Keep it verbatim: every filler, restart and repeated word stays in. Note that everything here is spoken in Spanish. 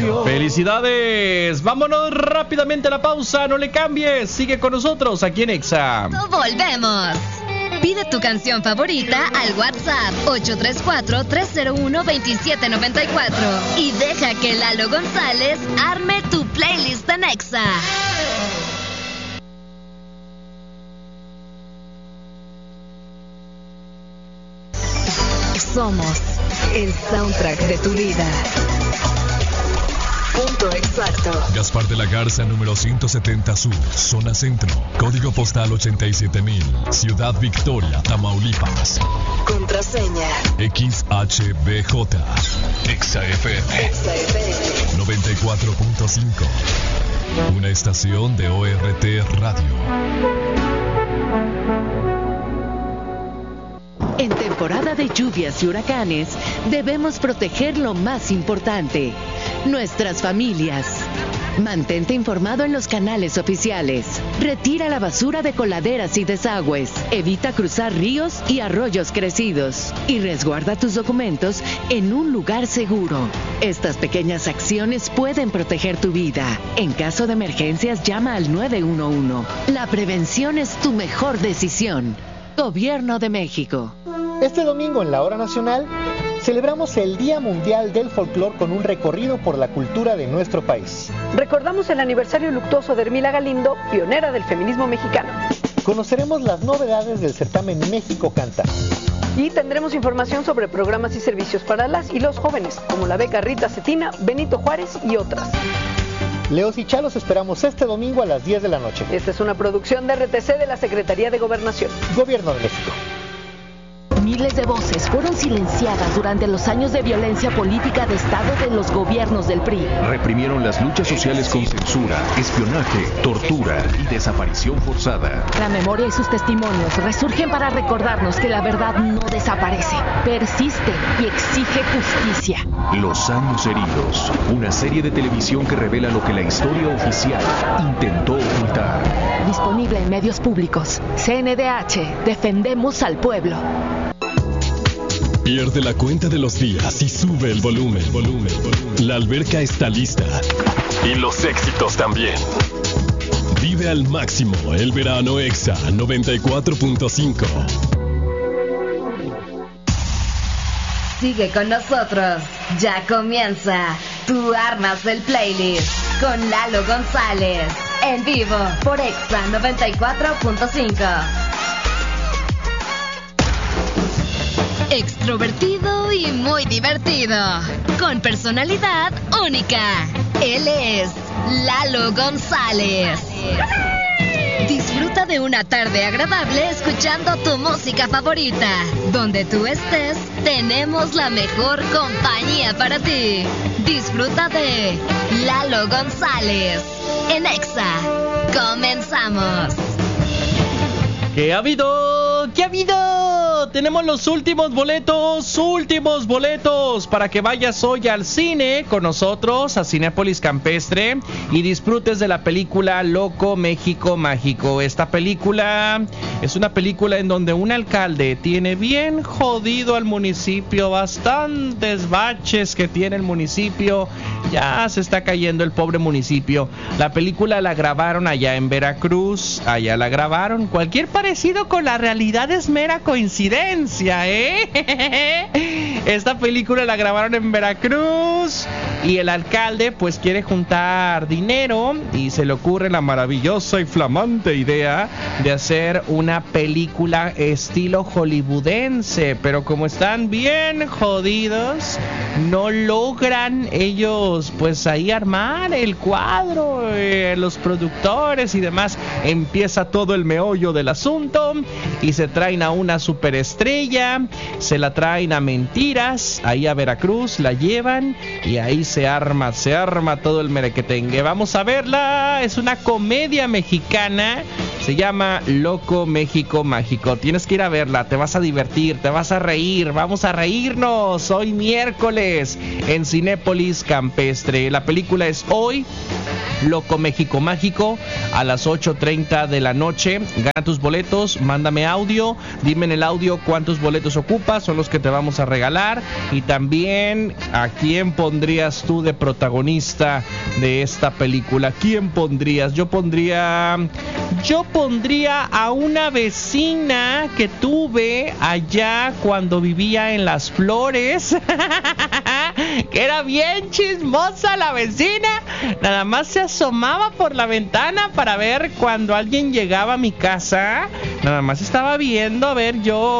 emoción. ¡Felicidades! Vámonos rápidamente a la pausa, no le cambies. Sigue con nosotros aquí en Exa. Volvemos. Pide tu canción favorita al WhatsApp ocho tres cuatro, tres cero uno, dos siete nueve cuatro y deja que Lalo González arme tu playlist en Exa. Somos el soundtrack de tu vida. Punto exacto. Gaspar de la Garza, número ciento setenta Sur, zona centro. Código postal ochenta y siete mil. Ciudad Victoria, Tamaulipas. Contraseña X H B J. Exa F M. Exa F M noventa y cuatro punto cinco. Una estación de O R T Radio. En temporada de lluvias y huracanes, debemos proteger lo más importante, nuestras familias. Mantente informado en los canales oficiales. Retira la basura de coladeras y desagües. Evita cruzar ríos y arroyos crecidos. Y resguarda tus documentos en un lugar seguro. Estas pequeñas acciones pueden proteger tu vida. En caso de emergencias, llama al nueve uno uno. La prevención es tu mejor decisión. Gobierno de México. Este domingo en la Hora Nacional celebramos el Día Mundial del Folclor con un recorrido por la cultura de nuestro país. Recordamos el aniversario luctuoso de Hermila Galindo, pionera del feminismo mexicano. Conoceremos las novedades del certamen México Canta. Y tendremos información sobre programas y servicios para las y los jóvenes, como la beca Rita Cetina, Benito Juárez y otras. Leos y Chalos esperamos este domingo a las diez de la noche. Esta es una producción de R T C de la Secretaría de Gobernación. Gobierno de México. Miles de voces fueron silenciadas durante los años de violencia política de Estado de los gobiernos del P R I. Reprimieron las luchas sociales con censura, espionaje, tortura y desaparición forzada. La memoria y sus testimonios resurgen para recordarnos que la verdad no desaparece, persiste y exige justicia. Los años heridos, una serie de televisión que revela lo que la historia oficial intentó ocultar. Disponible en medios públicos. C N D H, defendemos al pueblo. Pierde la cuenta de los días y sube el volumen. volumen, volumen. La alberca está lista. Y los éxitos también. Vive al máximo el verano Exa noventa y cuatro punto cinco. Sigue con nosotros. Ya comienza. Tú armas el playlist con Lalo González. En vivo por Exa noventa y cuatro punto cinco. Extrovertido y muy divertido, con personalidad única. Él es Lalo González. Disfruta de una tarde agradable escuchando tu música favorita. Donde tú estés, tenemos la mejor compañía para ti. Disfruta de Lalo González en Exa. Comenzamos. ¿Qué ha habido? ¿Qué ha habido? Tenemos los últimos boletos, últimos boletos para que vayas hoy al cine con nosotros, a Cinépolis Campestre, y disfrutes de la película Loco México Mágico. Esta película es una película en donde un alcalde tiene bien jodido al municipio, bastantes baches que tiene el municipio, ya se está cayendo el pobre municipio. La película la grabaron allá en Veracruz, allá la grabaron. Cualquier parecido con la realidad es mera coincidencia, ¿eh? Esta película la grabaron en Veracruz y el alcalde pues quiere juntar dinero y se le ocurre la maravillosa y flamante idea de hacer una película estilo hollywoodense, pero como están bien jodidos, no logran ellos pues ahí armar el cuadro, eh, los productores y demás. Empieza todo el meollo del asunto y se traen a una superestrella, se la traen a Mentiras, ahí a Veracruz, la llevan y ahí se arma, se arma todo el merequetengue. Vamos a verla, es una comedia mexicana, Se llama Loco México Mágico. Tienes que ir a verla, te vas a divertir, te vas a reír, vamos a reírnos hoy miércoles en Cinépolis Campestre. La película es hoy, Loco México Mágico, a las ocho treinta de la noche. Gana tus boletos, mándame audio, dime en el audio cuántos boletos ocupas, son los que te vamos a regalar. Y también, ¿a quién pondrías tú de protagonista de esta película? ¿Quién pondrías? Yo pondría... Yo pondría a una vecina que tuve allá cuando vivía en Las Flores, que era bien chismosa la vecina. Nada más se asomaba por la ventana para ver cuando alguien llegaba a mi casa. Nada más estaba viendo a ver yo